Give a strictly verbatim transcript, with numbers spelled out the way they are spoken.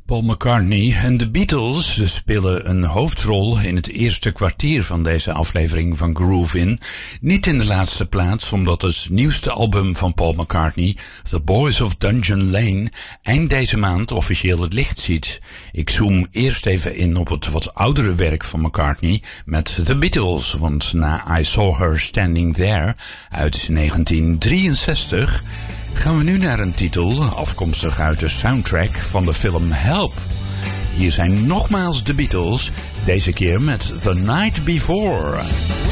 Paul McCartney en de Beatles spelen een hoofdrol in het eerste kwartier van deze aflevering van Groove In. Niet in de laatste plaats, omdat het nieuwste album van Paul McCartney, The Boys of Dungeon Lane, eind deze maand officieel het licht ziet. Ik zoom eerst even in op het wat oudere werk van McCartney met The Beatles, want na I Saw Her Standing There uit negentien drieënzestig... gaan we nu naar een titel afkomstig uit de soundtrack van de film Help. Hier zijn nogmaals de Beatles, deze keer met The Night Before.